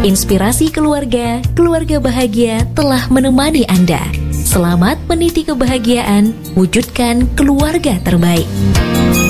Inspirasi keluarga, keluarga bahagia telah menemani Anda. Selamat meniti kebahagiaan, wujudkan keluarga terbaik.